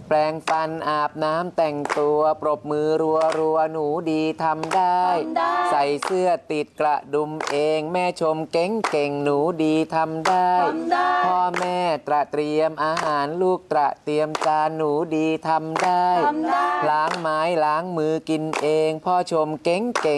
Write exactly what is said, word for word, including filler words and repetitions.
แปรงฟันอาบน้ำแต่งตัวปรบมือรัวรัวหนูดีทำได้ใส่เสื้อติดกระดุมเองแม่ชมเก่งเก่งหนูดีทำได้พ่อแม่ตระเตรียมอาหารลูกตระเตรียมจานหนูดีทำได้ล้างไม้ล้างมือกินเองพ่อชมเก่งเก่ง